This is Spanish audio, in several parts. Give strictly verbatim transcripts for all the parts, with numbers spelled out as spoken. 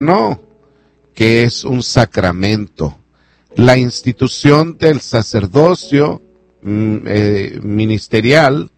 No, que es un sacramento. La institución del sacerdocio mm, eh, ministerial,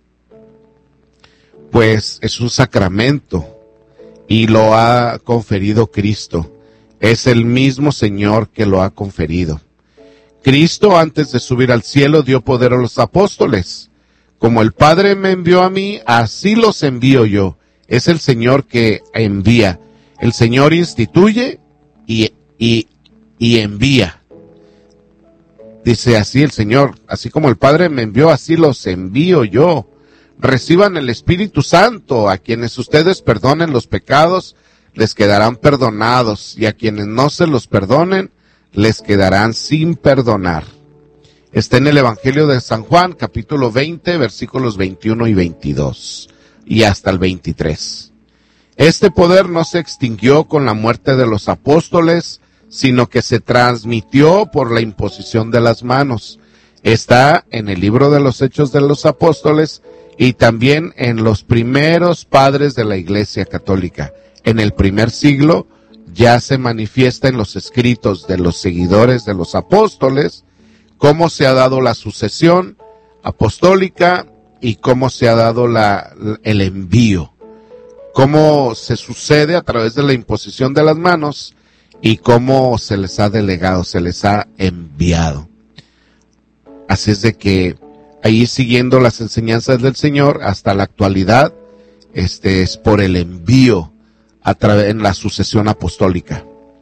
pues es un sacramento y lo ha conferido Cristo. Es el mismo Señor que lo ha conferido. Cristo, antes de subir al cielo, dio poder a los apóstoles. Como el Padre me envió a mí, así los envío yo. Es el Señor que envía. El Señor instituye y, y, y envía. Dice así el Señor, así como el Padre me envió, así los envío yo. Reciban el Espíritu Santo. A quienes ustedes perdonen los pecados, les quedarán perdonados. Y a quienes no se los perdonen, les quedarán sin perdonar. Está en el Evangelio de San Juan, capítulo veinte, versículos veintiuno y veintidós, y hasta el veintitrés. Este poder no se extinguió con la muerte de los apóstoles, sino que se transmitió por la imposición de las manos. Está en el libro de los Hechos de los Apóstoles y también en los primeros padres de la Iglesia Católica. En el primer siglo ya se manifiesta en los escritos de los seguidores de los apóstoles cómo se ha dado la sucesión apostólica y cómo se ha dado la, el envío, cómo se sucede a través de la imposición de las manos y cómo se les ha delegado, se les ha enviado. Así es de que ahí, siguiendo las enseñanzas del Señor hasta la actualidad, este es por el envío a través en la sucesión apostólica.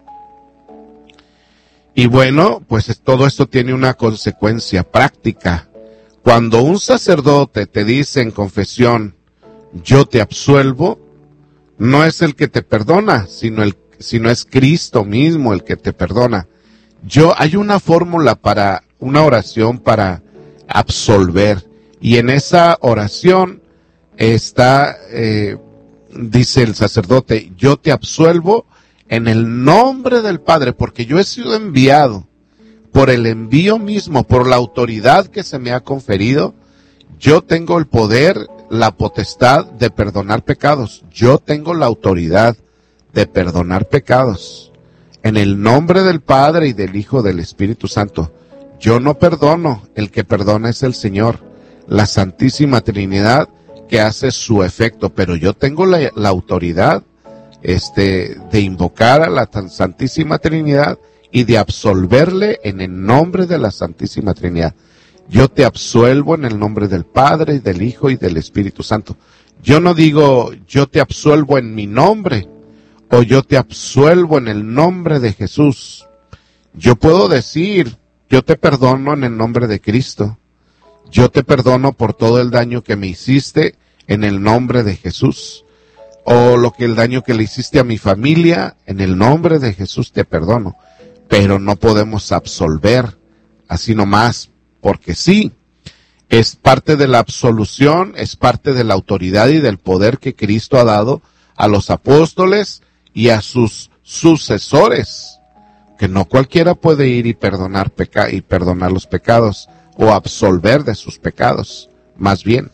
Y bueno, pues todo esto tiene una consecuencia práctica. Cuando un sacerdote te dice en confesión, yo te absuelvo, no es el que te perdona, sino el sino es Cristo mismo el que te perdona. Yo, hay una fórmula para, una oración para absolver, y en esa oración está, eh, dice el sacerdote, yo te absuelvo en el nombre del Padre, porque yo he sido enviado, por el envío mismo, por la autoridad que se me ha conferido, yo tengo el poder, la potestad de perdonar pecados, yo tengo la autoridad de perdonar pecados, en el nombre del Padre y del Hijo del Espíritu Santo. Yo no perdono, el que perdona es el Señor, la Santísima Trinidad que hace su efecto, pero yo tengo la, la autoridad este, de invocar a la Santísima Trinidad y de absolverle en el nombre de la Santísima Trinidad. Yo te absuelvo en el nombre del Padre, del Hijo y del Espíritu Santo. Yo no digo, yo te absuelvo en mi nombre, o yo te absuelvo en el nombre de Jesús. Yo puedo decir, yo te perdono en el nombre de Cristo. Yo te perdono por todo el daño que me hiciste en el nombre de Jesús. O lo que el daño que le hiciste a mi familia, en el nombre de Jesús te perdono. Pero no podemos absolver así nomás, porque sí, es parte de la absolución, es parte de la autoridad y del poder que Cristo ha dado a los apóstoles y a sus sucesores, que no cualquiera puede ir y perdonar peca y perdonar los pecados o absolver de sus pecados, más bien.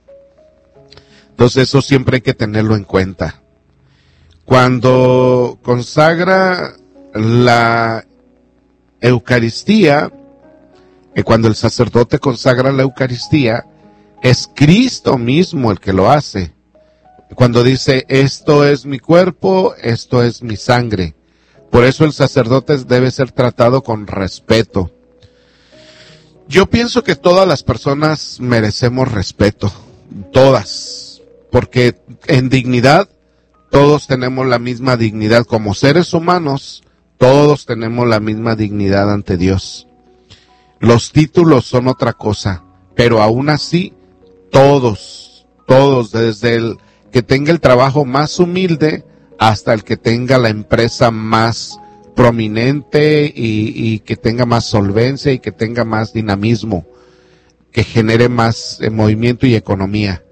Entonces eso siempre hay que tenerlo en cuenta. Cuando consagra la Eucaristía, y cuando el sacerdote consagra la Eucaristía, es Cristo mismo el que lo hace. Cuando dice, esto es mi cuerpo, esto es mi sangre. Por eso el sacerdote debe ser tratado con respeto. Yo pienso que todas las personas merecemos respeto, todas, porque en dignidad todos tenemos la misma dignidad. Como seres humanos, todos tenemos la misma dignidad ante Dios. Los títulos son otra cosa, pero aún así, todos, todos, desde el que tenga el trabajo más humilde hasta el que tenga la empresa más prominente y, y que tenga más solvencia y que tenga más dinamismo, que genere más eh, movimiento y economía.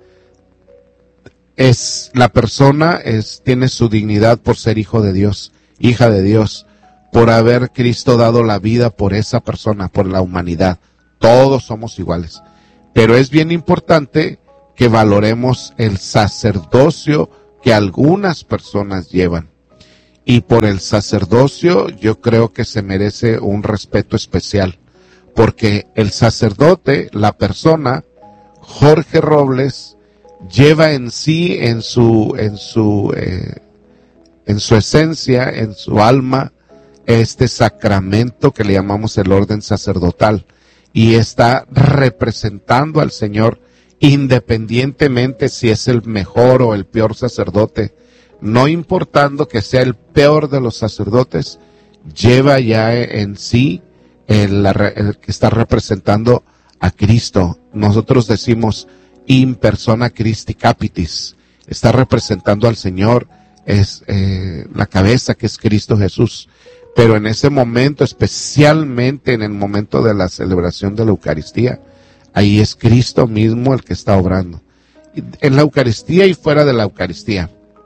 Es, la persona es, tiene su dignidad por ser hijo de Dios, hija de Dios, por haber Cristo dado la vida por esa persona, por la humanidad. Todos somos iguales. Pero es bien importante que valoremos el sacerdocio que algunas personas llevan. Y por el sacerdocio yo creo que se merece un respeto especial, porque el sacerdote, la persona, Jorge Robles, lleva en sí, en su, en su, eh, en su esencia, en su alma, este sacramento que le llamamos el orden sacerdotal, y está representando al Señor independientemente si es el mejor o el peor sacerdote, no importando que sea el peor de los sacerdotes, lleva ya en sí el, el que está representando a Cristo. Nosotros decimos in persona Christi capitis, está representando al Señor, es eh, la cabeza que es Cristo Jesús. Pero en ese momento, especialmente en el momento de la celebración de la Eucaristía, ahí es Cristo mismo el que está obrando. En la Eucaristía y fuera de la Eucaristía.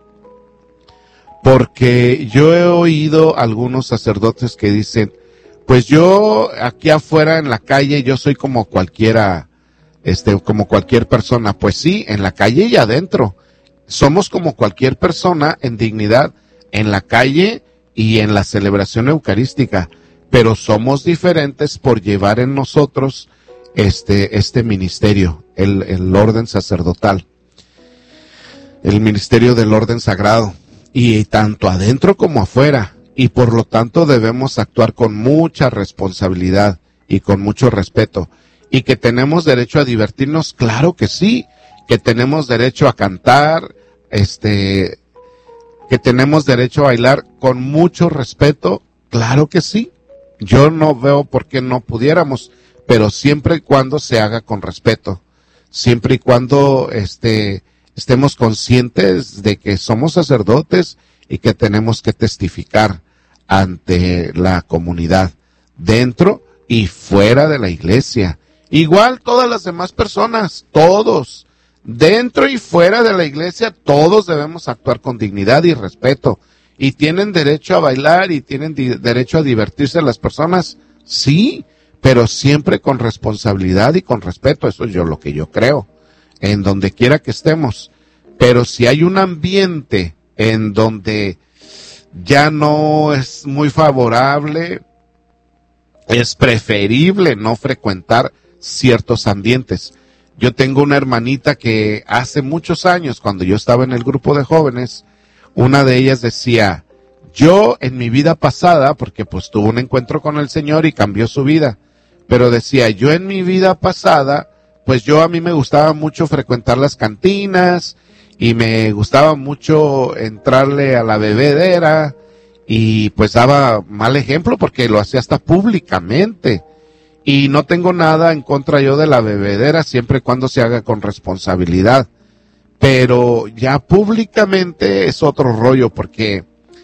Porque yo he oído algunos sacerdotes que dicen, pues yo aquí afuera en la calle, yo soy como cualquiera, este, como cualquier persona. Pues sí, en la calle y adentro. Somos como cualquier persona en dignidad, en la calle y en la celebración eucarística, pero somos diferentes por llevar en nosotros este, este ministerio, el, el orden sacerdotal, el ministerio del orden sagrado, y tanto adentro como afuera, y por lo tanto debemos actuar con mucha responsabilidad y con mucho respeto. Y que tenemos derecho a divertirnos, claro que sí, que tenemos derecho a cantar, este... que tenemos derecho a bailar con mucho respeto, claro que sí. Yo no veo por qué no pudiéramos, pero siempre y cuando se haga con respeto, siempre y cuando este, estemos conscientes de que somos sacerdotes y que tenemos que testificar ante la comunidad, dentro y fuera de la iglesia. Igual todas las demás personas, todos, dentro y fuera de la iglesia, todos debemos actuar con dignidad y respeto. ¿Y tienen derecho a bailar y tienen di- derecho a divertirse las personas? Sí, pero siempre con responsabilidad y con respeto. Eso es yo lo que yo creo, en donde quiera que estemos. Pero si hay un ambiente en donde ya no es muy favorable, es preferible no frecuentar ciertos ambientes. Yo tengo una hermanita que hace muchos años, cuando yo estaba en el grupo de jóvenes, una de ellas decía, yo en mi vida pasada, porque pues tuvo un encuentro con el Señor y cambió su vida, pero decía, yo en mi vida pasada, pues yo a mí me gustaba mucho frecuentar las cantinas, y me gustaba mucho entrarle a la bebedera, y pues daba mal ejemplo porque lo hacía hasta públicamente. Y no tengo nada en contra yo de la bebedera, siempre y cuando se haga con responsabilidad. Pero ya públicamente es otro rollo, porque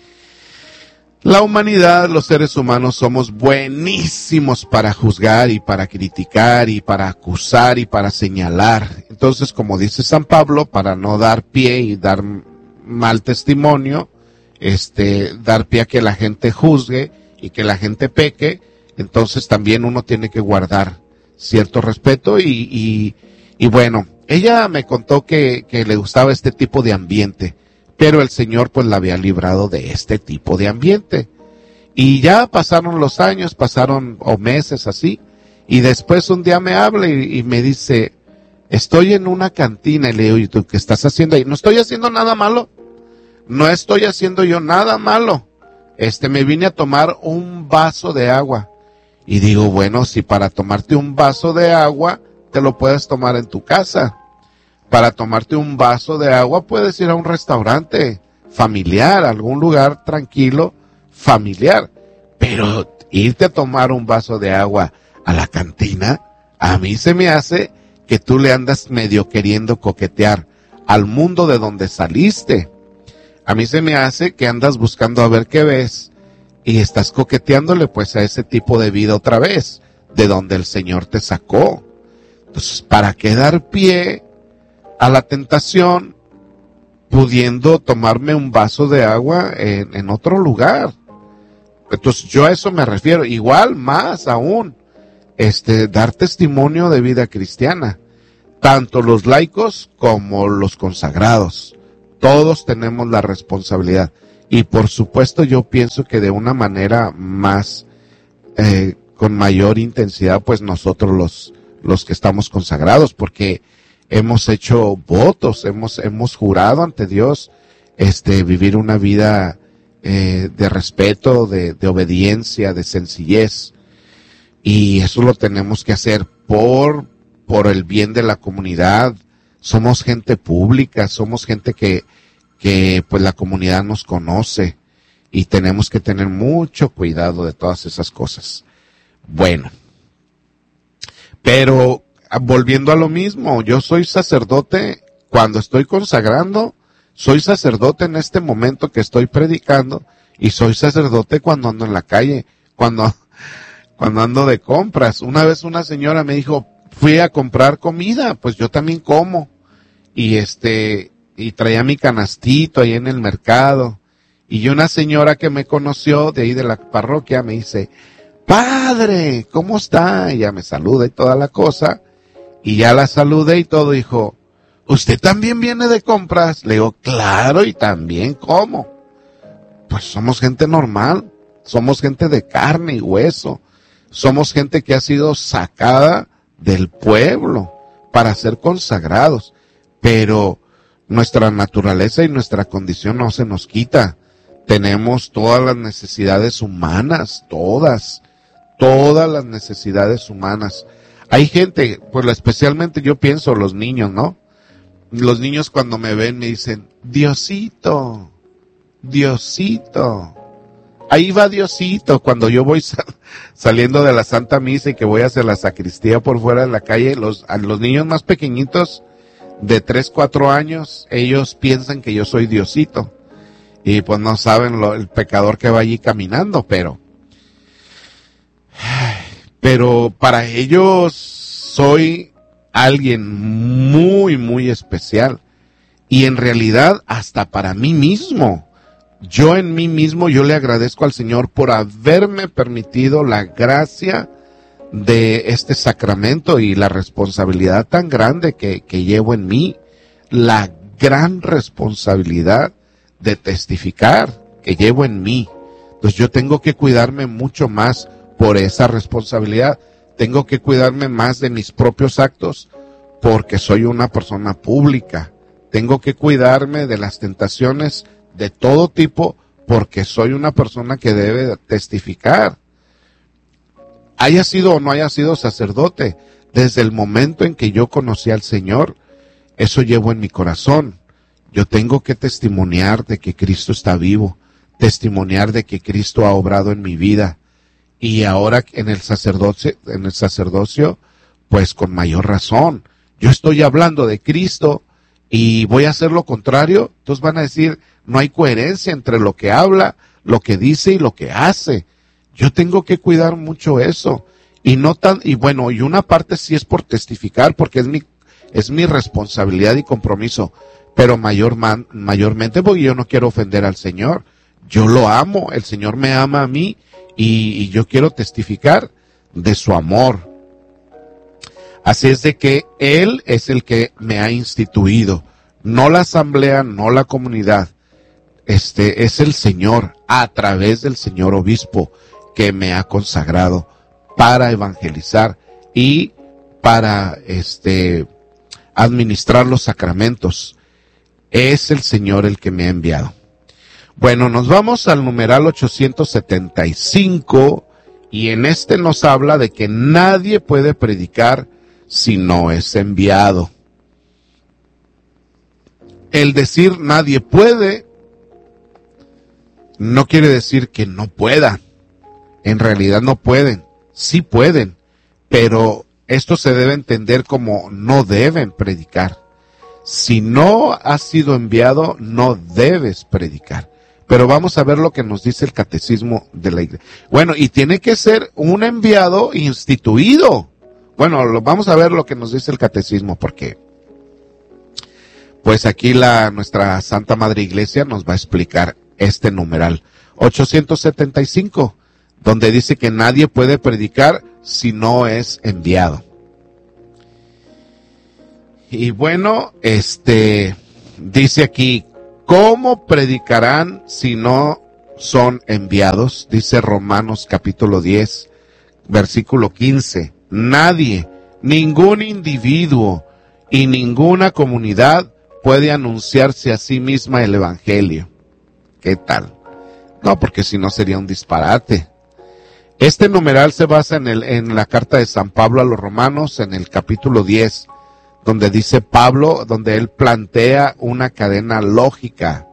la humanidad, los seres humanos, somos buenísimos para juzgar y para criticar y para acusar y para señalar. Entonces, como dice San Pablo, para no dar pie y dar mal testimonio, este, dar pie a que la gente juzgue y que la gente peque, entonces también uno tiene que guardar cierto respeto y, y, y bueno, ella me contó que, que le gustaba este tipo de ambiente, pero el Señor pues la había librado de este tipo de ambiente. Y ya pasaron los años, pasaron o meses así, y después un día me habla y, y me dice, estoy en una cantina, y le digo, ¿y tú qué estás haciendo ahí? No estoy haciendo nada malo, no estoy haciendo yo nada malo, este, me vine a tomar un vaso de agua. Y digo, bueno, si para tomarte un vaso de agua, te lo puedes tomar en tu casa. Para tomarte un vaso de agua, puedes ir a un restaurante familiar, a algún lugar tranquilo, familiar. Pero irte a tomar un vaso de agua a la cantina, a mí se me hace que tú le andas medio queriendo coquetear al mundo de donde saliste. A mí se me hace que andas buscando a ver qué ves, y estás coqueteándole pues a ese tipo de vida otra vez, de donde el Señor te sacó. Entonces, ¿para qué dar pie a la tentación pudiendo tomarme un vaso de agua en, en otro lugar? Entonces, yo a eso me refiero. Igual, más aún, este, dar testimonio de vida cristiana. Tanto los laicos como los consagrados. Todos tenemos la responsabilidad. y por supuesto yo pienso que de una manera más, eh, con mayor intensidad, pues nosotros los, los que estamos consagrados, porque hemos hecho votos, hemos, hemos jurado ante Dios, este, vivir una vida eh, de respeto, de, de obediencia, de sencillez, y eso lo tenemos que hacer por, por el bien de la comunidad. Somos gente pública, somos gente que, que pues la comunidad nos conoce, y tenemos que tener mucho cuidado de todas esas cosas. Bueno, pero volviendo a lo mismo, yo soy sacerdote cuando estoy consagrando, soy sacerdote en este momento que estoy predicando, y soy sacerdote cuando ando en la calle, cuando, cuando ando de compras. Una vez una señora me dijo, fui a comprar comida, pues yo también como, y este, y traía mi canastito ahí en el mercado, y una señora que me conoció de ahí de la parroquia me dice, padre, ¿cómo está? Y ya me saluda y toda la cosa, y ya la saludé y todo, dijo, ¿usted también viene de compras? Le digo, claro, y también como. Pues somos gente normal, somos gente de carne y hueso, somos gente que ha sido sacada del pueblo para ser consagrados, pero nuestra naturaleza y nuestra condición no se nos quita. Tenemos todas las necesidades humanas, todas, todas las necesidades humanas. Hay gente, pues especialmente yo pienso los niños, ¿no? Los niños cuando me ven me dicen, Diosito, Diosito. Ahí va Diosito. Cuando yo voy sal, saliendo de la Santa Misa y que voy hacia la sacristía por fuera de la calle, los, a los niños más pequeñitos, de tres, cuatro años, ellos piensan que yo soy Diosito. Y pues no saben lo, el pecador que va allí caminando, pero... Pero para ellos soy alguien muy, muy especial. Y en realidad hasta para mí mismo. Yo en mí mismo, yo le agradezco al Señor por haberme permitido la gracia de este sacramento y la responsabilidad tan grande que, que llevo en mí. La gran responsabilidad de testificar que llevo en mí. Entonces yo tengo que cuidarme mucho más por esa responsabilidad. Tengo que cuidarme más de mis propios actos porque soy una persona pública. Tengo que cuidarme de las tentaciones de todo tipo porque soy una persona que debe testificar. Haya sido o no haya sido sacerdote, desde el momento en que yo conocí al Señor, eso llevo en mi corazón. Yo tengo que testimoniar de que Cristo está vivo, testimoniar de que Cristo ha obrado en mi vida. Y ahora en el sacerdocio, en el sacerdocio, pues con mayor razón. Yo estoy hablando de Cristo y voy a hacer lo contrario. Entonces van a decir, no hay coherencia entre lo que habla, lo que dice y lo que hace. Yo tengo que cuidar mucho eso. Y no tan, y bueno, y una parte sí es por testificar, porque es mi, es mi responsabilidad y compromiso. Pero mayor man, mayormente porque yo no quiero ofender al Señor. Yo lo amo, el Señor me ama a mí y, y yo quiero testificar de su amor. Así es de que Él es el que me ha instituido, no la asamblea, no la comunidad. Este es el Señor, a través del señor obispo, que me ha consagrado para evangelizar y para este administrar los sacramentos. Es el Señor el que me ha enviado. Bueno, nos vamos al numeral ochocientos setenta y cinco y en este nos habla de que nadie puede predicar si no es enviado. El decir nadie puede no quiere decir que no puedan. En realidad no pueden, sí pueden, pero esto se debe entender como no deben predicar. Si no has sido enviado, no debes predicar. Pero vamos a ver lo que nos dice el catecismo de la iglesia. Bueno, y tiene que ser un enviado instituido. Bueno, lo, vamos a ver lo que nos dice el catecismo, porque pues aquí la nuestra Santa Madre Iglesia nos va a explicar este numeral ochocientos setenta y cinco, donde dice que nadie puede predicar si no es enviado. Y bueno, este dice aquí, ¿cómo predicarán si no son enviados? Dice Romanos capítulo diez, versículo quince. Nadie, ningún individuo y ninguna comunidad puede anunciarse a sí misma el evangelio. ¿Qué tal? No, porque si no sería un disparate. Este numeral se basa en, el, en la carta de San Pablo a los Romanos, en el capítulo diez, donde dice Pablo, donde él plantea una cadena lógica.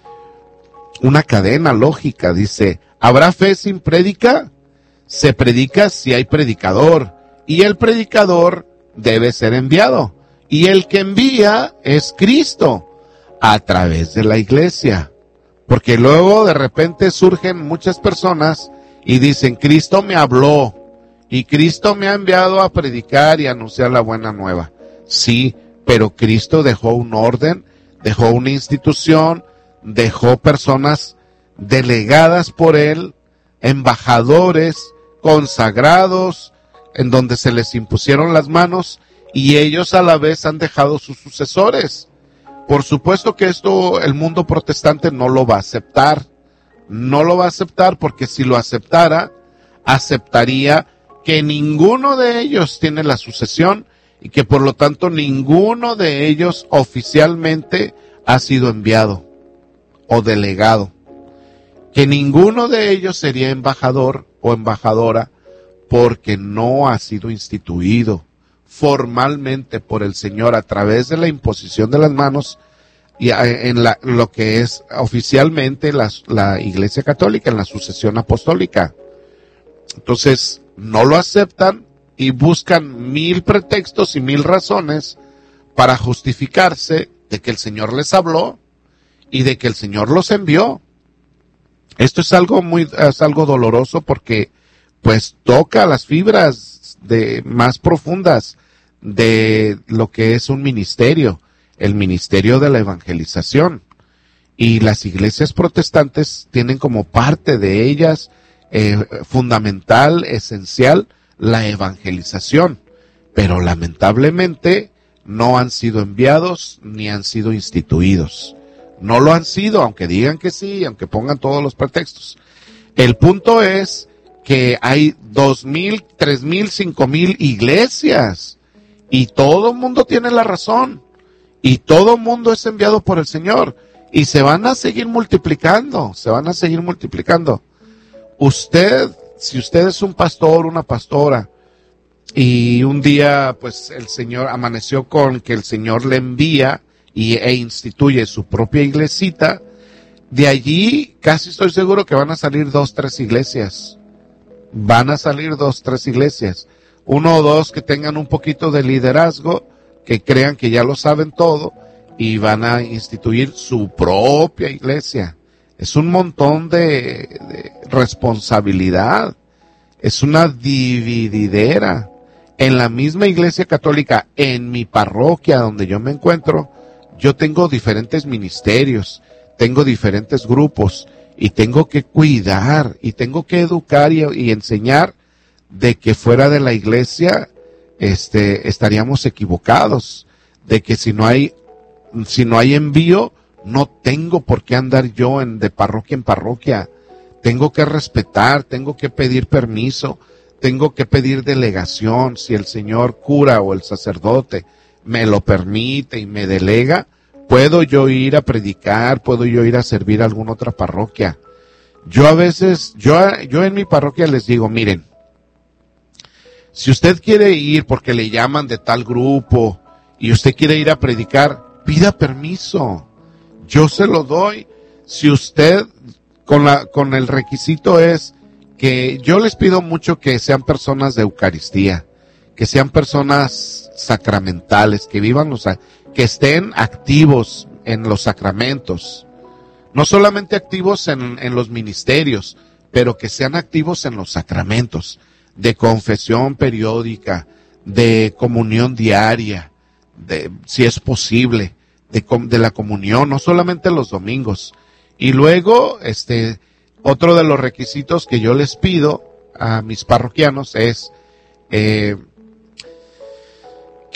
Una cadena lógica, dice, ¿habrá fe sin prédica? Se predica si hay predicador, y el predicador debe ser enviado, y el que envía es Cristo, a través de la iglesia. Porque luego de repente surgen muchas personas y dicen, Cristo me habló, y Cristo me ha enviado a predicar y anunciar la buena nueva. Sí, pero Cristo dejó un orden, dejó una institución, dejó personas delegadas por él, embajadores, consagrados, en donde se les impusieron las manos, y ellos a la vez han dejado sus sucesores. Por supuesto que esto el mundo protestante no lo va a aceptar, no lo va a aceptar porque si lo aceptara, aceptaría que ninguno de ellos tiene la sucesión y que por lo tanto ninguno de ellos oficialmente ha sido enviado o delegado, que ninguno de ellos sería embajador o embajadora porque no ha sido instituido formalmente por el Señor a través de la imposición de las manos y en la, lo que es oficialmente la, la Iglesia Católica, en la sucesión apostólica. Entonces, no lo aceptan y buscan mil pretextos y mil razones para justificarse de que el Señor les habló y de que el Señor los envió. Esto es algo muy, es algo doloroso porque pues toca las fibras de más profundas de lo que es un ministerio, el ministerio de la evangelización. Y las iglesias protestantes tienen como parte de ellas eh, fundamental, esencial, la evangelización. Pero lamentablemente no han sido enviados ni han sido instituidos. No lo han sido, aunque digan que sí, aunque pongan todos los pretextos. El punto es que hay dos mil, tres mil, cinco mil iglesias y todo el mundo tiene la razón y todo el mundo es enviado por el Señor y se van a seguir multiplicando, se van a seguir multiplicando. Usted, si usted es un pastor, una pastora y un día pues el Señor amaneció con que el Señor le envía y, e instituye su propia iglesita, de allí casi estoy seguro que van a salir dos, tres iglesias. Van a salir dos, tres iglesias. Uno o dos que tengan un poquito de liderazgo, que crean que ya lo saben todo y van a instituir su propia iglesia. Es un montón de, de responsabilidad. Es una divididera. En la misma iglesia católica, en mi parroquia donde yo me encuentro, yo tengo diferentes ministerios, tengo diferentes grupos y tengo que cuidar y tengo que educar y, y enseñar de que fuera de la iglesia este, estaríamos equivocados, de que si no hay, si no hay envío, no tengo por qué andar yo en, de parroquia en parroquia. Tengo que respetar, tengo que pedir permiso, tengo que pedir delegación. Si el señor cura o el sacerdote me lo permite y me delega, puedo yo ir a predicar, puedo yo ir a servir a alguna otra parroquia. Yo a veces, yo, yo en mi parroquia les digo, miren, si usted quiere ir porque le llaman de tal grupo y usted quiere ir a predicar, pida permiso. Yo se lo doy. Si usted, con la, con el requisito es que yo les pido mucho que sean personas de Eucaristía, que sean personas sacramentales, que vivan los, que estén activos en los sacramentos, no solamente activos en, en los ministerios, pero que sean activos en los sacramentos, de confesión periódica, de comunión diaria, de, si es posible, de, de la comunión, no solamente los domingos. Y luego, este, otro de los requisitos que yo les pido a mis parroquianos es, eh,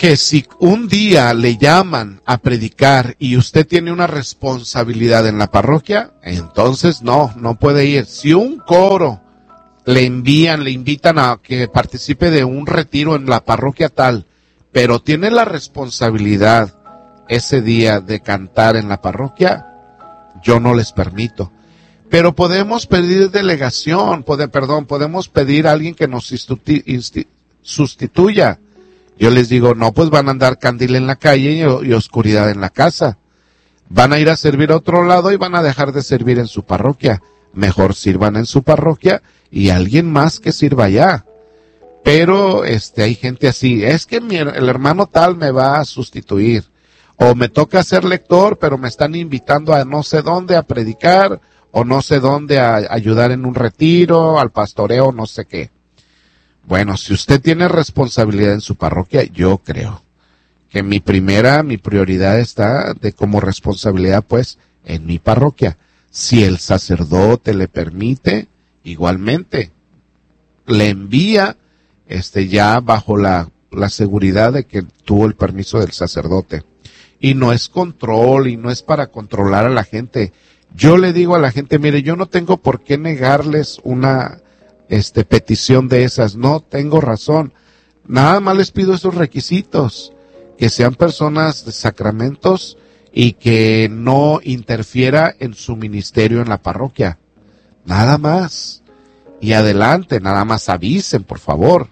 que si un día le llaman a predicar y usted tiene una responsabilidad en la parroquia, entonces no, no puede ir. Si un coro le envían, le invitan a que participe de un retiro en la parroquia tal, pero tiene la responsabilidad ese día de cantar en la parroquia, yo no les permito. Pero podemos pedir delegación, pode, perdón, podemos pedir a alguien que nos institu- insti- sustituya. Yo les digo, no, pues van a andar candil en la calle y, y oscuridad en la casa. Van a ir a servir a otro lado y van a dejar de servir en su parroquia. Mejor sirvan en su parroquia y alguien más que sirva allá. Pero este, hay gente así, es que mi, el hermano tal me va a sustituir. O me toca ser lector, pero me están invitando a no sé dónde a predicar, o no sé dónde a ayudar en un retiro, al pastoreo, no sé qué. Bueno, si usted tiene responsabilidad en su parroquia, yo creo que mi primera, mi prioridad está de como responsabilidad, pues, en mi parroquia. Si el sacerdote le permite, igualmente, le envía, este, ya bajo la, la seguridad de que tuvo el permiso del sacerdote. Y no es control, y no es para controlar a la gente. Yo le digo a la gente, mire, yo no tengo por qué negarles una este, petición de esas, no tengo razón. Nada más les pido esos requisitos, que sean personas de sacramentos y que no interfiera en su ministerio en la parroquia. Nada más. Y adelante, nada más avisen, por favor.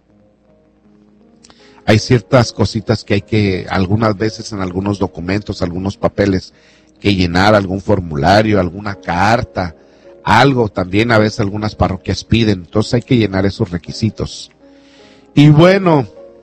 Hay ciertas cositas que hay que, algunas veces en algunos documentos, algunos papeles, que llenar, algún formulario, alguna carta, algo también a veces algunas parroquias piden, entonces hay que llenar esos requisitos. Y bueno,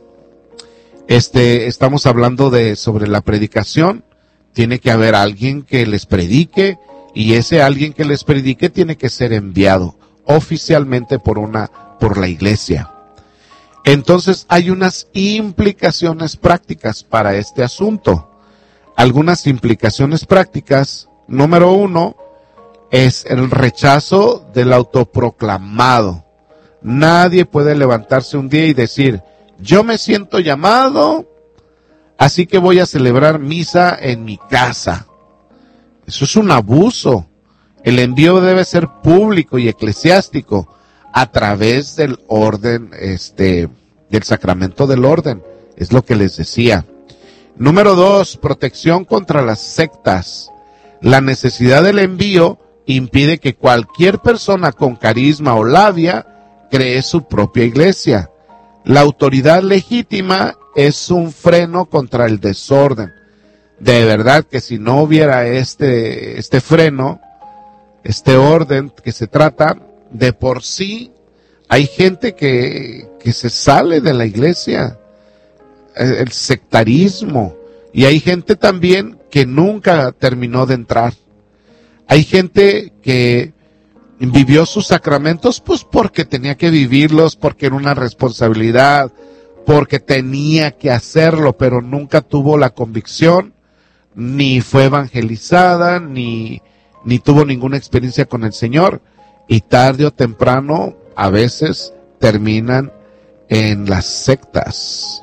este, estamos hablando de, sobre la predicación, tiene que haber alguien que les predique, y ese alguien que les predique tiene que ser enviado oficialmente por una, por la iglesia. Entonces hay unas implicaciones prácticas para este asunto. Algunas implicaciones prácticas, número uno, es el rechazo del autoproclamado. Nadie puede levantarse un día y decir, yo me siento llamado, así que voy a celebrar misa en mi casa. Eso es un abuso. El envío debe ser público y eclesiástico a través del orden, este, del sacramento del orden. Es lo que les decía. Número dos, protección contra las sectas. La necesidad del envío impide que cualquier persona con carisma o labia cree su propia iglesia. La autoridad legítima es un freno contra el desorden. De verdad que si no hubiera este, este freno, este orden que se trata, de por sí hay gente que, que se sale de la iglesia. El sectarismo, y hay gente también que nunca terminó de entrar. Hay gente que vivió sus sacramentos pues porque tenía que vivirlos, porque era una responsabilidad, porque tenía que hacerlo, pero nunca tuvo la convicción, ni fue evangelizada, ni, ni tuvo ninguna experiencia con el Señor, y tarde o temprano a veces terminan en las sectas.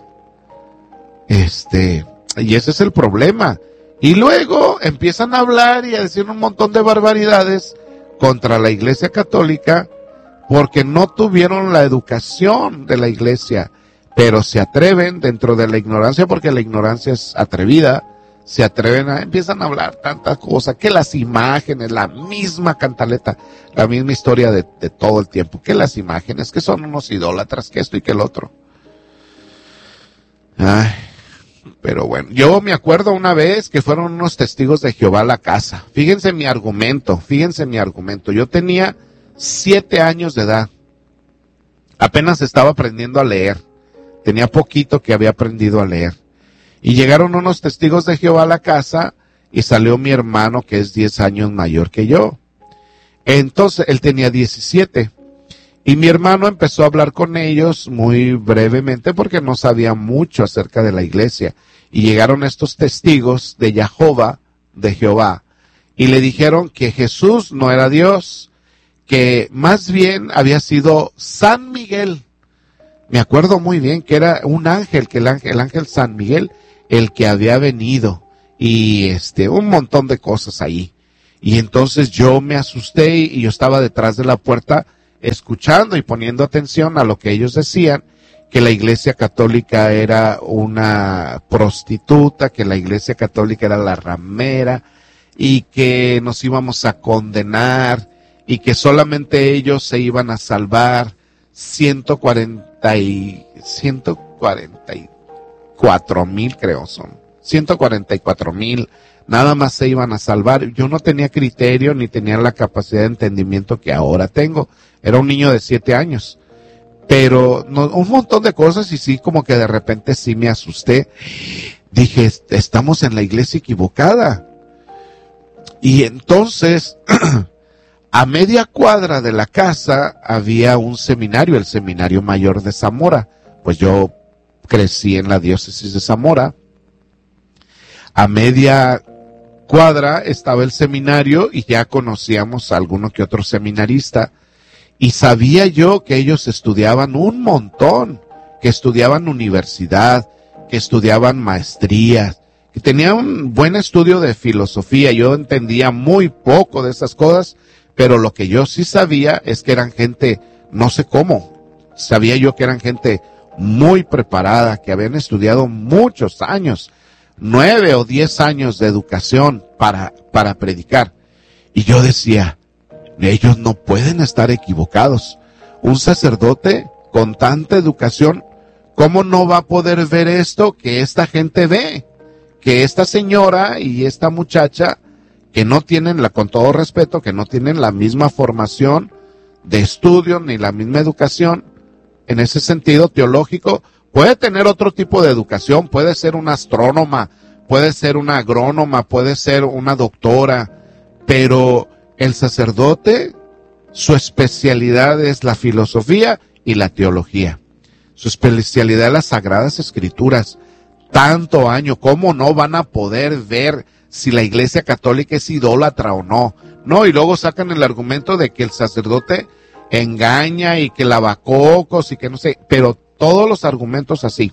Este, y ese es el problema. Y luego empiezan a hablar y a decir un montón de barbaridades contra la Iglesia Católica porque no tuvieron la educación de la Iglesia, pero se atreven dentro de la ignorancia, porque la ignorancia es atrevida, se atreven a, empiezan a hablar tantas cosas, que las imágenes, la misma cantaleta, la misma historia de, de todo el tiempo, que las imágenes, que son unos idólatras, que esto y que el otro. Ay. Pero bueno, yo me acuerdo una vez que fueron unos testigos de Jehová a la casa. Fíjense mi argumento, fíjense mi argumento. Yo tenía siete años de edad. Apenas estaba aprendiendo a leer. Tenía poquito que había aprendido a leer. Y llegaron unos testigos de Jehová a la casa y salió mi hermano que es diez años mayor que yo. Entonces, él tenía diecisiete. Y mi hermano empezó a hablar con ellos muy brevemente porque no sabía mucho acerca de la iglesia. Y llegaron estos testigos de Jehová, de Jehová, y le dijeron que Jesús no era Dios, que más bien había sido San Miguel, Me acuerdo muy bien que era un ángel, que el ángel, el ángel San Miguel, el que había venido, y este, un montón de cosas ahí. Y entonces yo me asusté y yo estaba detrás de la puerta escuchando y poniendo atención a lo que ellos decían, que la Iglesia Católica era una prostituta, que la Iglesia Católica era la ramera, y que nos íbamos a condenar, y que solamente ellos se iban a salvar. ciento cuarenta y, ciento cuarenta y cuatro mil creo son, ciento cuarenta y cuatro mil, nada más se iban a salvar. Yo no tenía criterio ni tenía la capacidad de entendimiento que ahora tengo. Era un niño de siete años, pero no, un montón de cosas, y sí, como que de repente sí me asusté. Dije, estamos en la iglesia equivocada. Y entonces, a media cuadra de la casa había un seminario, el Seminario Mayor de Zamora. Pues yo crecí en la diócesis de Zamora. A media cuadra estaba el seminario y ya conocíamos a alguno que otro seminarista. Y sabía yo que ellos estudiaban un montón, que estudiaban universidad, que estudiaban maestrías, que tenían un buen estudio de filosofía. Yo entendía muy poco de esas cosas, pero lo que yo sí sabía es que eran gente, no sé cómo, sabía yo que eran gente muy preparada, que habían estudiado muchos años, nueve o diez años de educación para, para predicar. Y yo decía, ellos no pueden estar equivocados. Un sacerdote con tanta educación, ¿cómo no va a poder ver esto que esta gente ve? Que esta señora y esta muchacha, que no tienen, la, con todo respeto, que no tienen la misma formación de estudio ni la misma educación, en ese sentido teológico, puede tener otro tipo de educación, puede ser una astrónoma, puede ser una agrónoma, puede ser una doctora, pero el sacerdote, su especialidad es la filosofía y la teología. Su especialidad es las Sagradas Escrituras. Tanto año, ¿cómo no van a poder ver si la Iglesia Católica es idólatra o no? No, y luego sacan el argumento de que el sacerdote engaña y que lavacocos y que no sé, pero todos los argumentos así.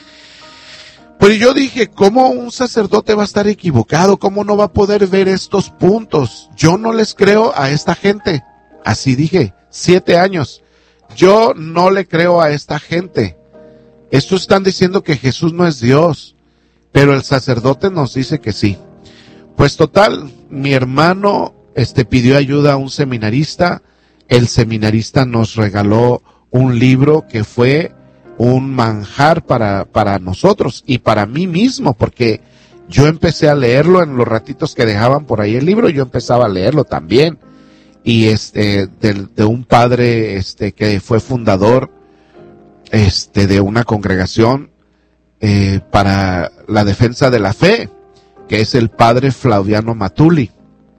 Pues yo dije, ¿cómo un sacerdote va a estar equivocado? ¿Cómo no va a poder ver estos puntos? Yo no les creo a esta gente. Así dije, siete años. Yo no le creo a esta gente. Estos están diciendo que Jesús no es Dios, pero el sacerdote nos dice que sí. Pues total, mi hermano este, pidió ayuda a un seminarista. El seminarista nos regaló un libro que fue un manjar para, para nosotros y para mí mismo, porque yo empecé a leerlo en los ratitos que dejaban por ahí el libro, yo empezaba a leerlo también. Y este, de, de un padre este, que fue fundador este, de una congregación eh, para la defensa de la fe, que es el padre Flaviano Matuli.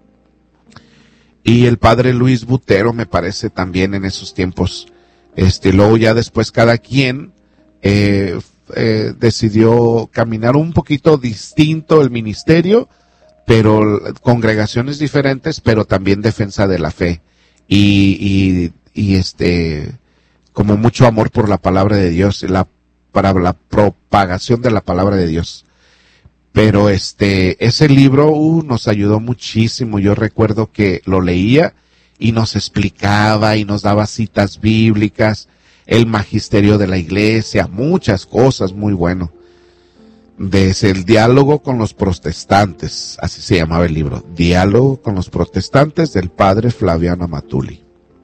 Y el padre Luis Butero, me parece, también en esos tiempos. Este, luego ya después cada quien eh, eh, decidió caminar un poquito distinto el ministerio, pero congregaciones diferentes, pero también defensa de la fe. Y, y, y este, como mucho amor por la palabra de Dios, la, para la propagación de la palabra de Dios. Pero este, ese libro uh, nos ayudó muchísimo. Yo recuerdo que lo leía y nos explicaba y nos daba citas bíblicas, el magisterio de la iglesia, muchas cosas, muy bueno. Desde el diálogo con los protestantes, así se llamaba el libro, Diálogo con los protestantes, del padre Flaviano Matuli.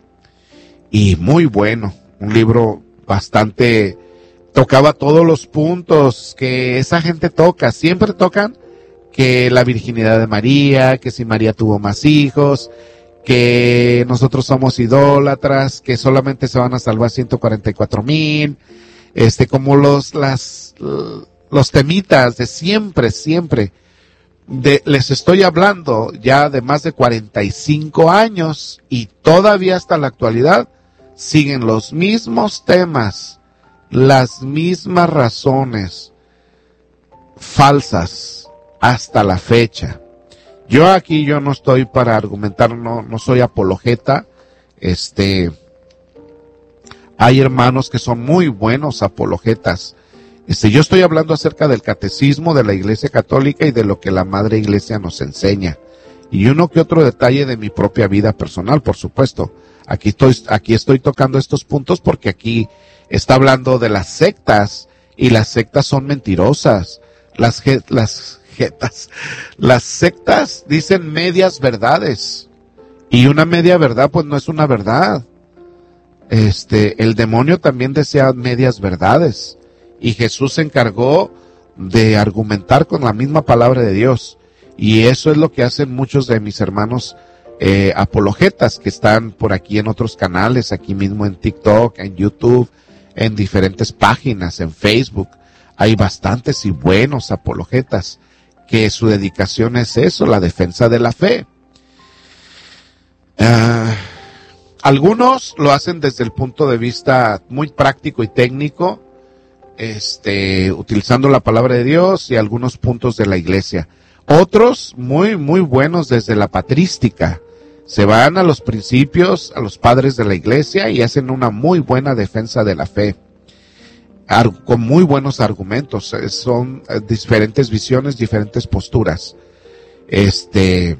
Y muy bueno, un libro bastante, tocaba todos los puntos que esa gente toca, siempre tocan que la virginidad de María, que si María tuvo más hijos, que nosotros somos idólatras, que solamente se van a salvar ciento cuarenta y cuatro mil, este, como los, las, los temitas de siempre, siempre. De, les estoy hablando ya de más de cuarenta y cinco años y todavía hasta la actualidad siguen los mismos temas, las mismas razones falsas hasta la fecha. Yo aquí yo no estoy para argumentar, no, no soy apologeta, este, Hay hermanos que son muy buenos apologetas. Este, yo estoy hablando acerca del catecismo de la Iglesia Católica y de lo que la Madre Iglesia nos enseña. Y uno que otro detalle de mi propia vida personal, por supuesto. Aquí estoy, aquí estoy tocando estos puntos porque aquí está hablando de las sectas, y las sectas son mentirosas. Las, las jetas, las sectas dicen medias verdades. Y una media verdad, pues no es una verdad. Este, el demonio también desea medias verdades. Y Jesús se encargó de argumentar con la misma palabra de Dios. Y eso es lo que hacen muchos de mis hermanos eh, apologetas que están por aquí en otros canales, aquí mismo en TikTok, en YouTube, en diferentes páginas, en Facebook. Hay bastantes y buenos apologetas que su dedicación es eso, la defensa de la fe. Uh, algunos lo hacen desde el punto de vista muy práctico y técnico, este, utilizando la palabra de Dios y algunos puntos de la iglesia. Otros muy, muy buenos desde la patrística. Se van a los principios, a los padres de la iglesia y hacen una muy buena defensa de la fe. Ar- con muy buenos argumentos. Son eh, diferentes visiones, diferentes posturas. Este,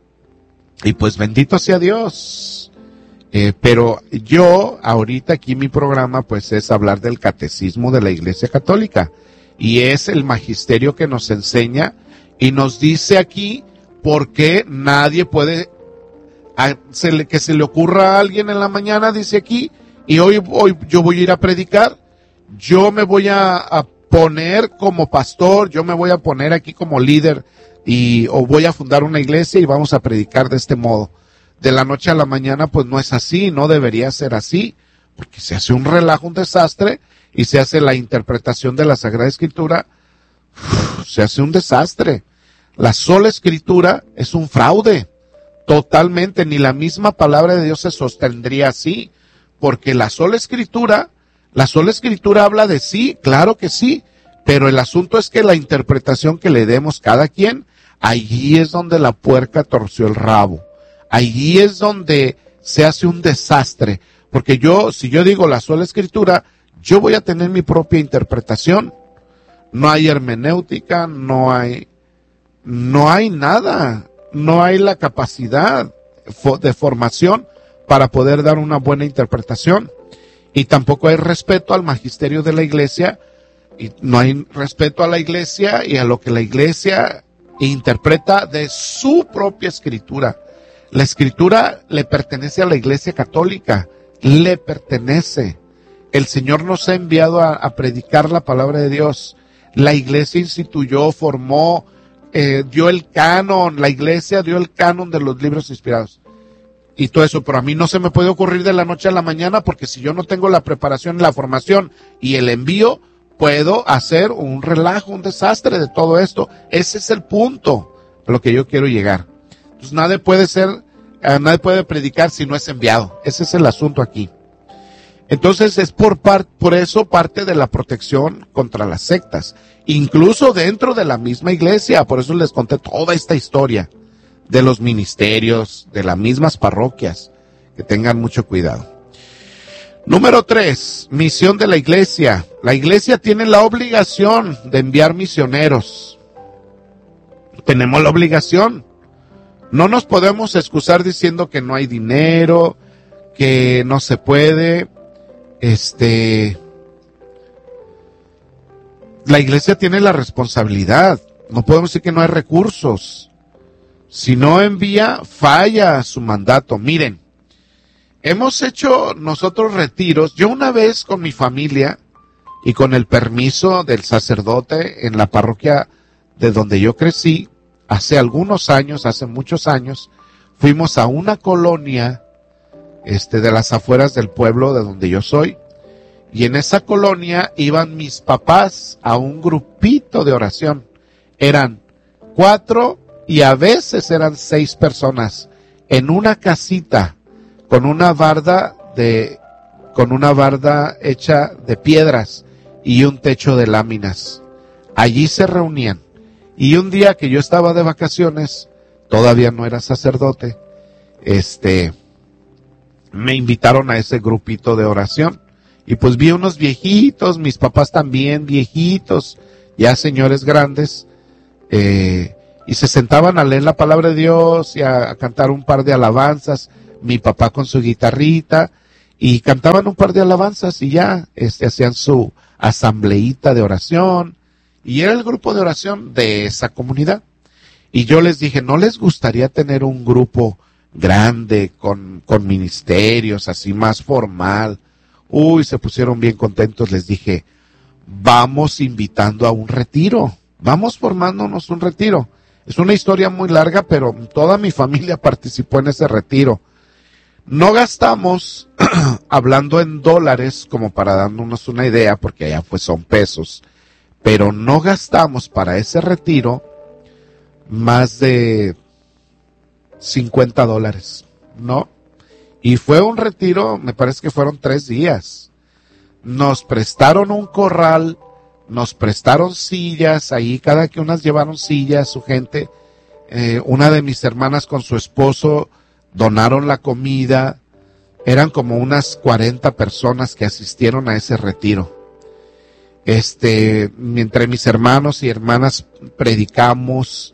y pues bendito sea Dios. Eh, pero yo, ahorita aquí mi programa, pues es hablar del catecismo de la Iglesia Católica. Y es el magisterio que nos enseña y nos dice aquí por qué nadie puede, a, se le, que se le ocurra a alguien en la mañana, dice aquí, y hoy, hoy yo voy a ir a predicar, yo me voy a, a poner como pastor, yo me voy a poner aquí como líder, y o voy a fundar una iglesia y vamos a predicar de este modo. De la noche a la mañana, pues no es así, no debería ser así, porque se hace un relajo, un desastre, y se hace la interpretación de la Sagrada Escritura, uf, se hace un desastre. La sola Escritura es un fraude, totalmente, ni la misma palabra de Dios se sostendría así, porque la sola Escritura, la sola Escritura habla de sí, claro que sí, pero el asunto es que la interpretación que le demos cada quien, allí es donde la puerca torció el rabo. Allí es donde se hace un desastre, porque yo, si yo digo la sola Escritura, yo voy a tener mi propia interpretación. No hay hermenéutica, no hay, no hay nada, no hay la capacidad de formación para poder dar una buena interpretación. Y tampoco hay respeto al magisterio de la iglesia, y no hay respeto a la iglesia y a lo que la iglesia interpreta de su propia Escritura. La Escritura le pertenece a la Iglesia Católica, le pertenece. El Señor nos ha enviado a, a predicar la palabra de Dios. La Iglesia instituyó, formó, eh, dio el canon, la Iglesia dio el canon de los libros inspirados. Y todo eso, pero a mí no se me puede ocurrir de la noche a la mañana, porque si yo no tengo la preparación, la formación y el envío, puedo hacer un relajo, un desastre de todo esto. Ese es el punto a lo que yo quiero llegar. Pues nadie puede ser, eh, nadie puede predicar si no es enviado. Ese es el asunto aquí. Entonces es por par, por eso parte de la protección contra las sectas, incluso dentro de la misma iglesia. Por eso les conté toda esta historia de los ministerios, de las mismas parroquias. Que tengan mucho cuidado. Número tres, misión de la iglesia. La iglesia tiene la obligación de enviar misioneros. Tenemos la obligación. No nos podemos excusar diciendo que no hay dinero, que no se puede. Este, la iglesia tiene la responsabilidad. No podemos decir que no hay recursos. Si no envía, falla su mandato. Miren, hemos hecho nosotros retiros. Yo una vez con mi familia y con el permiso del sacerdote en la parroquia de donde yo crecí, hace algunos años, hace muchos años, fuimos a una colonia este, de las afueras del pueblo de donde yo soy, y en esa colonia iban mis papás a un grupito de oración. Eran cuatro y a veces eran seis personas en una casita con una barda de, con una barda hecha de piedras y un techo de láminas. Allí se reunían. Y un día que yo estaba de vacaciones, todavía no era sacerdote, este, me invitaron a ese grupito de oración. Y pues vi unos viejitos, mis papás también viejitos, ya señores grandes, eh, y se sentaban a leer la palabra de Dios y a, a cantar un par de alabanzas, mi papá con su guitarrita, y cantaban un par de alabanzas y ya, este, hacían su asambleíta de oración, y era el grupo de oración de esa comunidad. Y yo les dije, ¿no les gustaría tener un grupo grande, con, con ministerios, así más formal? Uy, se pusieron bien contentos. Les dije, vamos invitando a un retiro, vamos formándonos un retiro. Es una historia muy larga, pero toda mi familia participó en ese retiro. No gastamos, hablando en dólares, como para darnos una idea, porque allá pues son pesos, pero no gastamos para ese retiro más de cincuenta dólares, ¿no? Y fue un retiro, me parece que fueron tres días. Nos prestaron un corral, nos prestaron sillas, ahí cada que unas llevaron sillas, su gente, eh, una de mis hermanas con su esposo donaron la comida, eran como unas cuarenta personas que asistieron a ese retiro. Este, entre mis hermanos y hermanas predicamos,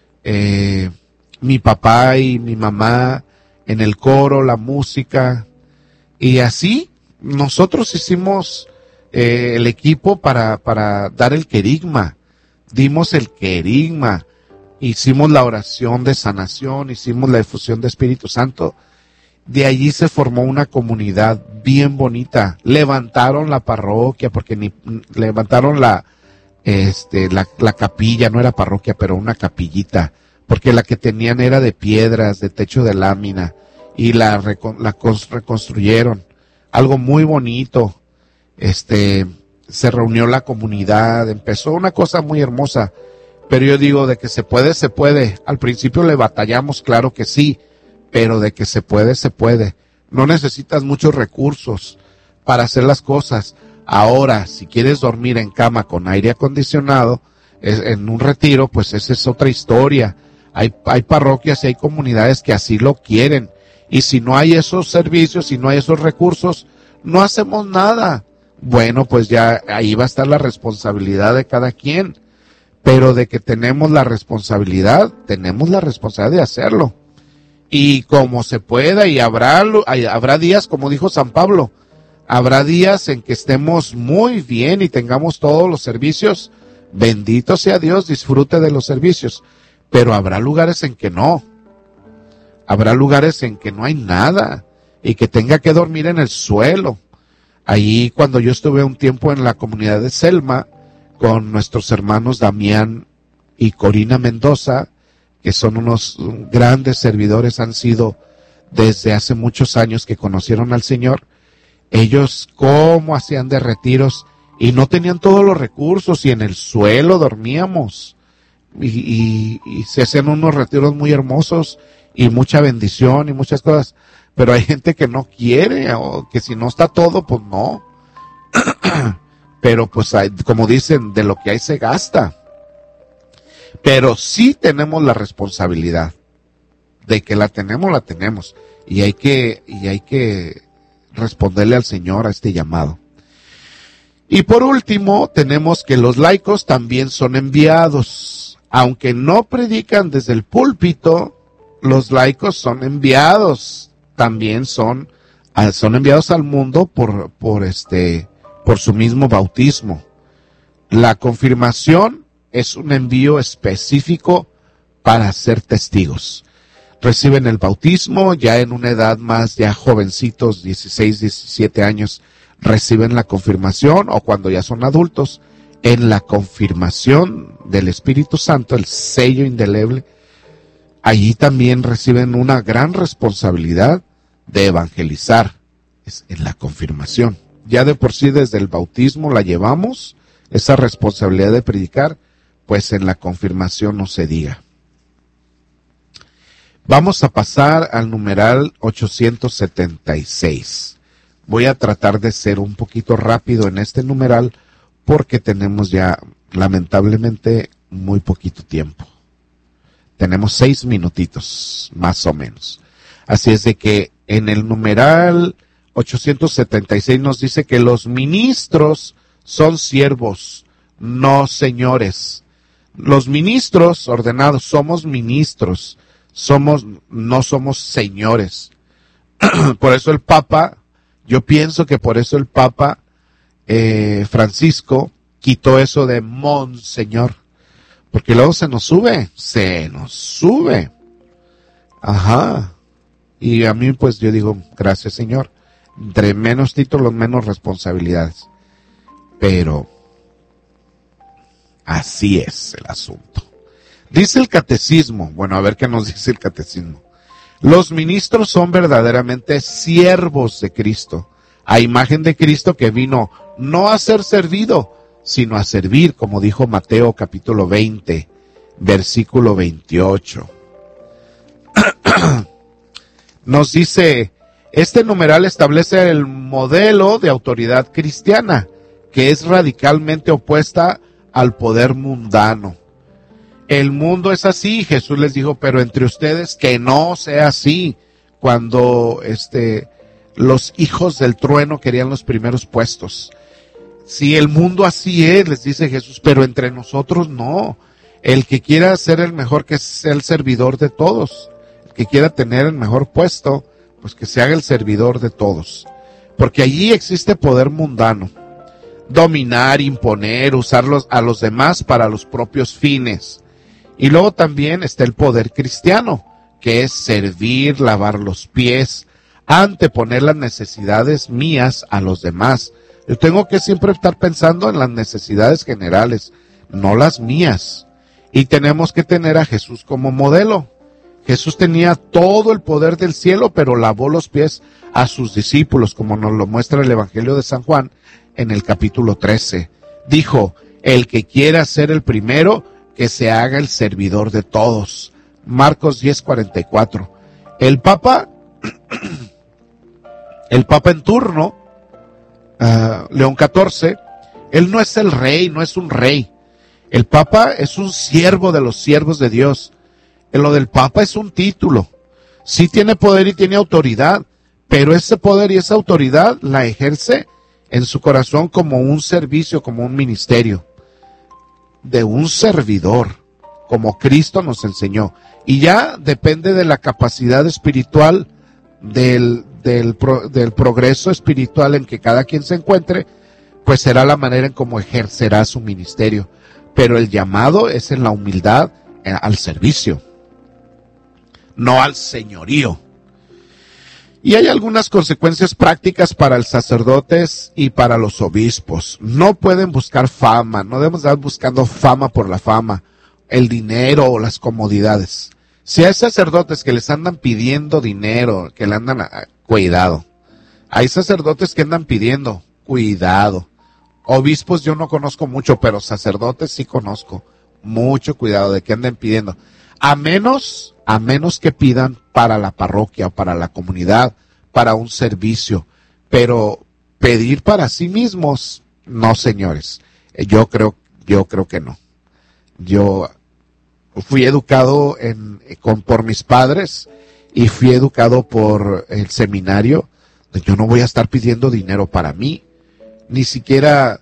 eh, mi papá y mi mamá en el coro, la música, y así nosotros hicimos eh, el equipo para, para dar el querigma, dimos el querigma, hicimos la oración de sanación, hicimos la efusión de Espíritu Santo. De allí se formó una comunidad bien bonita. Levantaron la parroquia, porque ni levantaron la, este, la, la capilla, no era parroquia, pero una capillita, porque la que tenían era de piedras, de techo de lámina, y la, la reconstruyeron. Algo muy bonito. Este, se reunió la comunidad, empezó una cosa muy hermosa. Pero yo digo, de que se puede, se puede. Al principio le batallamos, claro que sí, pero de que se puede, se puede. No necesitas muchos recursos para hacer las cosas. Ahora, si quieres dormir en cama con aire acondicionado, es, en un retiro, pues esa es otra historia. Hay, hay parroquias y hay comunidades que así lo quieren. Y si no hay esos servicios, si no hay esos recursos, no hacemos nada. Bueno, pues ya ahí va a estar la responsabilidad de cada quien. Pero de que tenemos la responsabilidad, tenemos la responsabilidad de hacerlo. Y como se pueda, y habrá, habrá días, como dijo San Pablo, habrá días en que estemos muy bien y tengamos todos los servicios. Bendito sea Dios, disfrute de los servicios. Pero habrá lugares en que no. Habrá lugares en que no hay nada y que tenga que dormir en el suelo. Ahí, cuando yo estuve un tiempo en la comunidad de Selma, con nuestros hermanos Damián y Corina Mendoza, que son unos grandes servidores, han sido desde hace muchos años que conocieron al Señor. Ellos cómo hacían de retiros y no tenían todos los recursos y en el suelo dormíamos. Y, y, y se hacían unos retiros muy hermosos y mucha bendición y muchas cosas. Pero hay gente que no quiere, o que si no está todo, pues no. Pero pues hay, como dicen, de lo que hay se gasta. Pero sí tenemos la responsabilidad. De que la tenemos, la tenemos. Y hay que, y hay que responderle al Señor a este llamado. Y por último, tenemos que los laicos también son enviados. Aunque no predican desde el púlpito, los laicos son enviados. También son, son enviados al mundo por, por este, por su mismo bautismo. La confirmación es un envío específico para ser testigos. Reciben el bautismo ya en una edad más, ya jovencitos, dieciséis, diecisiete años, reciben la confirmación, o cuando ya son adultos, en la confirmación del Espíritu Santo, el sello indeleble. Allí también reciben una gran responsabilidad de evangelizar, es en la confirmación. Ya de por sí desde el bautismo la llevamos, esa responsabilidad de predicar, pues en la confirmación no se diga. Vamos a pasar al numeral ochocientos setenta y seis. Voy a tratar de ser un poquito rápido en este numeral porque tenemos ya lamentablemente muy poquito tiempo. Tenemos seis minutitos, más o menos. Así es de que en el numeral ochocientos setenta y seis nos dice que los ministros son siervos, no señores. Los ministros ordenados somos ministros, somos, no somos señores. Por eso el Papa, yo pienso que por eso el Papa eh, Francisco quitó eso de monseñor, porque luego se nos sube, se nos sube. Ajá. Y a mí pues yo digo, gracias Señor, entre menos títulos, menos responsabilidades. Pero así es el asunto. Dice el catecismo, bueno, a ver qué nos dice el catecismo. Los ministros son verdaderamente siervos de Cristo, a imagen de Cristo que vino no a ser servido, sino a servir, como dijo Mateo capítulo veinte, versículo veintiocho. Nos dice, este numeral establece el modelo de autoridad cristiana, que es radicalmente opuesta al poder mundano. El mundo es así, Jesús les dijo, pero entre ustedes que no sea así. Cuando este, los hijos del trueno querían los primeros puestos. Si el mundo así es, les dice Jesús, pero entre nosotros no. El que quiera ser el mejor, que sea el servidor de todos. El que quiera tener el mejor puesto, pues que se haga el servidor de todos. Porque allí existe poder mundano. Dominar, imponer, usarlos a los demás para los propios fines. Y luego también está el poder cristiano, que es servir, lavar los pies, anteponer las necesidades mías a los demás. Yo tengo que siempre estar pensando en las necesidades generales, no las mías. Y tenemos que tener a Jesús como modelo. Jesús tenía todo el poder del cielo, pero lavó los pies a sus discípulos, como nos lo muestra el Evangelio de San Juan en el capítulo trece. Dijo, el que quiera ser el primero, que se haga el servidor de todos. Marcos diez, cuarenta y cuatro. El Papa, el Papa en turno, uh, León catorce, él no es el rey, no es un rey. El Papa es un siervo de los siervos de Dios. Lo del Papa es un título. Sí tiene poder y tiene autoridad, pero ese poder y esa autoridad la ejerce en su corazón como un servicio, como un ministerio de un servidor, como Cristo nos enseñó. Y ya depende de la capacidad espiritual, del, del, pro, del progreso espiritual en que cada quien se encuentre, pues será la manera en cómo ejercerá su ministerio. Pero el llamado es en la humildad, eh, al servicio, no al señorío. Y hay algunas consecuencias prácticas para los sacerdotes y para los obispos. No pueden buscar fama, no debemos estar buscando fama por la fama, el dinero o las comodidades. Si hay sacerdotes que les andan pidiendo dinero, que le andan, a, cuidado. Hay sacerdotes que andan pidiendo, cuidado. Obispos yo no conozco mucho, pero sacerdotes sí conozco. Mucho cuidado de que anden pidiendo. A menos, a menos que pidan para la parroquia o para la comunidad, para un servicio. Pero pedir para sí mismos, no señores. Yo creo, yo creo que no. Yo fui educado en, con, por mis padres y fui educado por el seminario. Yo no voy a estar pidiendo dinero para mí. Ni siquiera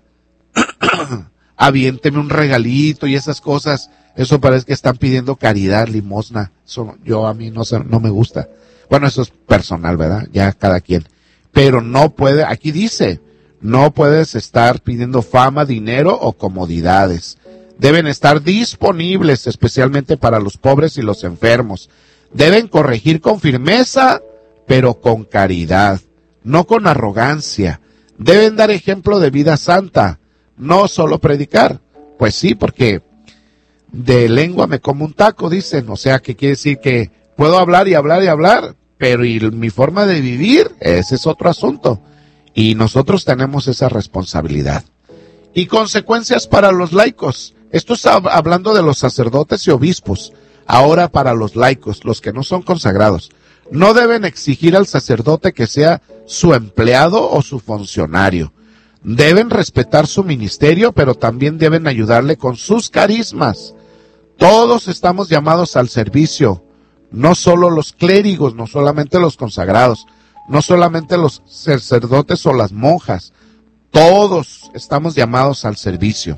aviénteme un regalito y esas cosas. Eso parece que están pidiendo caridad, limosna. Eso yo a mí no, no me gusta. Bueno, eso es personal, ¿verdad? Ya cada quien. Pero no puede, aquí dice, no puedes estar pidiendo fama, dinero o comodidades. Deben estar disponibles especialmente para los pobres y los enfermos. Deben corregir con firmeza, pero con caridad, no con arrogancia. Deben dar ejemplo de vida santa, no solo predicar. Pues sí, porque de lengua me como un taco, dicen. O sea, que quiere decir que puedo hablar y hablar y hablar, pero y mi forma de vivir, ese es otro asunto. Y nosotros tenemos esa responsabilidad. Y consecuencias para los laicos. Esto está hablando de los sacerdotes y obispos. Ahora para los laicos, los que no son consagrados. No deben exigir al sacerdote que sea su empleado o su funcionario. Deben respetar su ministerio, pero también deben ayudarle con sus carismas. Todos estamos llamados al servicio, no solo los clérigos, no solamente los consagrados. no solamente los sacerdotes o las monjas, todos estamos llamados al servicio.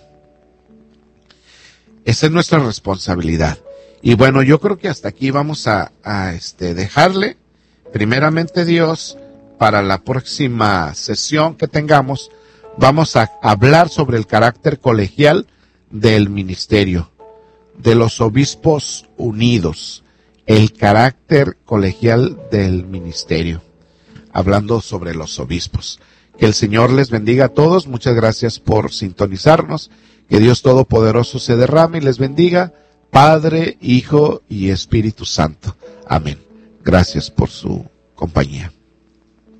Esa es nuestra responsabilidad. Y bueno, yo creo que hasta aquí vamos a, a este, dejarle, primeramente Dios, para la próxima sesión que tengamos, vamos a hablar sobre el carácter colegial del ministerio, de los obispos unidos, el carácter colegial del ministerio, hablando sobre los obispos. Que el Señor les bendiga a todos, muchas gracias por sintonizarnos, que Dios Todopoderoso se derrame y les bendiga, Padre, Hijo y Espíritu Santo. Amén. Gracias por su compañía.